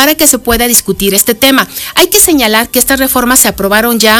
para que se pueda discutir este tema. Hay que señalar que estas reformas se aprobaron ya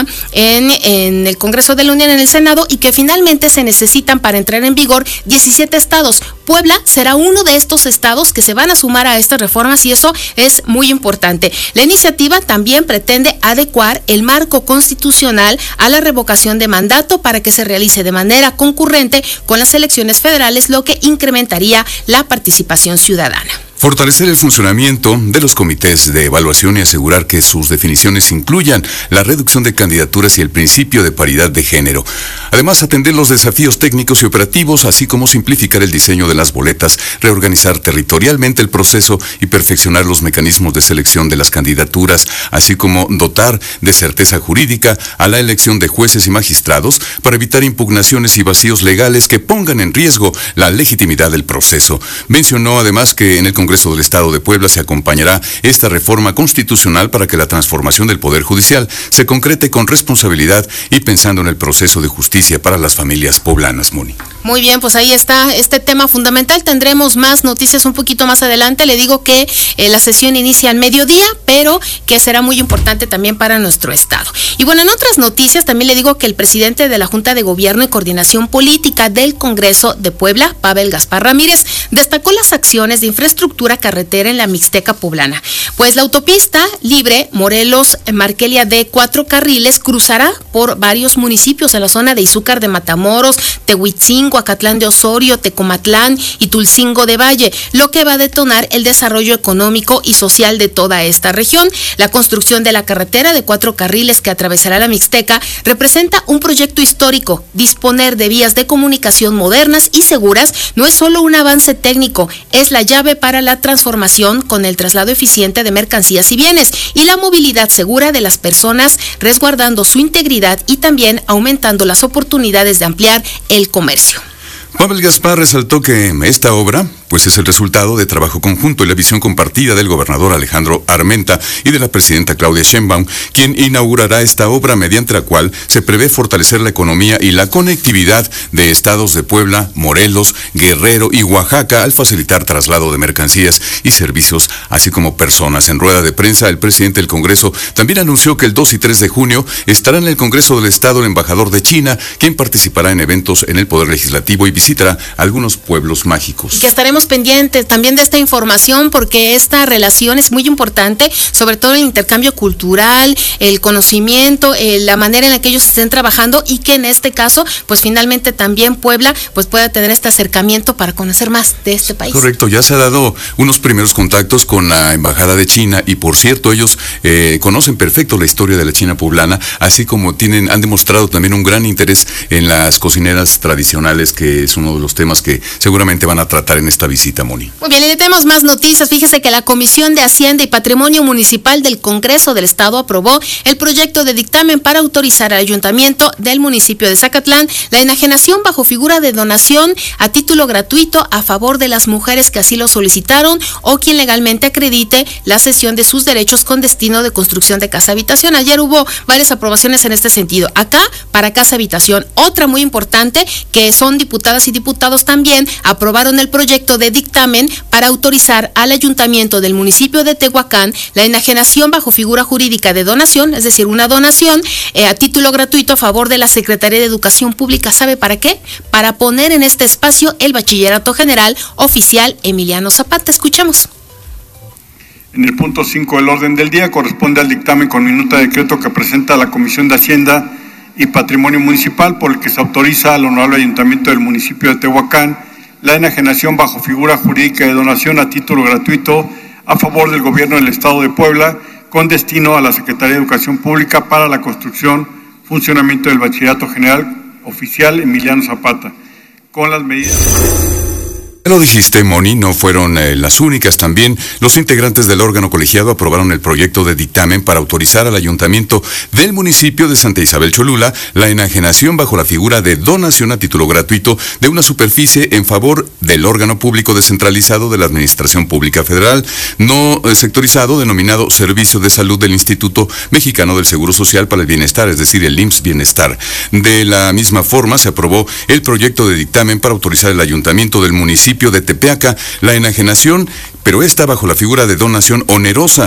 en el Congreso de la Unión, en el Senado, y que finalmente se necesitan para entrar en vigor 17 estados. Puebla será uno de estos estados que se van a sumar a estas reformas y eso es muy importante. La iniciativa también pretende adecuar el marco constitucional a la revocación de mandato para que se realice de manera concurrente con las elecciones federales, lo que incrementaría la participación ciudadana. Fortalecer el funcionamiento de los comités de evaluación y asegurar que sus definiciones incluyan la reducción de candidaturas y el principio de paridad de género. Además, atender los desafíos técnicos y operativos, así como simplificar el diseño de las boletas, reorganizar territorialmente el proceso y perfeccionar los mecanismos de selección de las candidaturas, así como dotar de certeza jurídica a la elección de jueces y magistrados para evitar impugnaciones y vacíos legales que pongan en riesgo la legitimidad del proceso. Mencionó además que en el Congreso del Estado de Puebla se acompañará esta reforma constitucional para que la transformación del Poder Judicial se concrete con responsabilidad y pensando en el proceso de justicia para las familias poblanas, Moni. Muy bien, pues ahí está este tema fundamental. Tendremos más noticias un poquito más adelante. Le digo que la sesión inicia al mediodía, pero que será muy importante también para nuestro estado. Y bueno, en otras noticias también le digo que el presidente de la Junta de Gobierno y Coordinación Política del Congreso de Puebla, Pavel Gaspar Ramírez, destacó las acciones de infraestructura carretera en la Mixteca poblana. Pues la autopista libre Morelos-Marquelia de 4 carriles cruzará por varios municipios en la zona de Izúcar de Matamoros, Tehuitzingo, Acatlán de Osorio, Tecomatlán y Tulcingo de Valle, lo que va a detonar el desarrollo económico y social de toda esta región. La construcción de la carretera de 4 carriles que atravesará la Mixteca representa un proyecto histórico. Disponer de vías de comunicación modernas y seguras no es solo un avance técnico, es la llave para la transformación con el traslado eficiente de mercancías y bienes y la movilidad segura de las personas, resguardando su integridad y también aumentando las oportunidades de ampliar el comercio. Pavel Gaspar resaltó que esta obra pues es el resultado de trabajo conjunto y la visión compartida del gobernador Alejandro Armenta y de la presidenta Claudia Sheinbaum, quien inaugurará esta obra mediante la cual se prevé fortalecer la economía y la conectividad de estados de Puebla, Morelos, Guerrero y Oaxaca al facilitar traslado de mercancías y servicios, así como personas. En rueda de prensa, el presidente del Congreso también anunció que el 2 y 3 de junio estará en el Congreso del Estado el embajador de China, quien participará en eventos en el Poder Legislativo y visitará algunos pueblos mágicos. Y que estaremos pendientes también de esta información porque esta relación es muy importante, sobre todo el intercambio cultural, el conocimiento, la manera en la que ellos estén trabajando y que en este caso, pues finalmente también Puebla pues pueda tener este acercamiento para conocer más de este país. Correcto, ya se ha dado unos primeros contactos con la Embajada de China y por cierto ellos conocen perfecto la historia de la China poblana, así como han demostrado también un gran interés en las cocineras tradicionales, que es uno de los temas que seguramente van a tratar en esta visita, Moni. Muy bien, y tenemos más noticias. Fíjese que la Comisión de Hacienda y Patrimonio Municipal del Congreso del Estado aprobó el proyecto de dictamen para autorizar al Ayuntamiento del municipio de Zacatlán la enajenación bajo figura de donación a título gratuito a favor de las mujeres que así lo solicitaron o quien legalmente acredite la cesión de sus derechos con destino de construcción de casa habitación. Ayer hubo varias aprobaciones en este sentido. Acá, para casa habitación. Otra muy importante, que son diputadas y diputados también, aprobaron el proyecto de dictamen para autorizar al Ayuntamiento del municipio de Tehuacán la enajenación bajo figura jurídica de donación, es decir, una donación a título gratuito a favor de la Secretaría de Educación Pública. ¿Sabe para qué? Para poner en este espacio el Bachillerato General Oficial Emiliano Zapata. Escuchemos. En el punto 5 del orden del día corresponde al dictamen con minuta de decreto que presenta la Comisión de Hacienda y Patrimonio Municipal, por el que se autoriza al Honorable Ayuntamiento del municipio de Tehuacán la enajenación bajo figura jurídica de donación a título gratuito a favor del Gobierno del Estado de Puebla con destino a la Secretaría de Educación Pública para la construcción, funcionamiento del Bachillerato General Oficial Emiliano Zapata, con las medidas... Lo dijiste, Moni, no fueron las únicas. También los integrantes del órgano colegiado aprobaron el proyecto de dictamen para autorizar al ayuntamiento del municipio de Santa Isabel Cholula la enajenación bajo la figura de donación a título gratuito de una superficie en favor del órgano público descentralizado de la Administración Pública Federal, no sectorizado, denominado Servicio de Salud del Instituto Mexicano del Seguro Social para el Bienestar, es decir, el IMSS Bienestar. De la misma forma, se aprobó el proyecto de dictamen para autorizar al ayuntamiento del municipio de Tepeaca la enajenación, pero esta bajo la figura de donación onerosa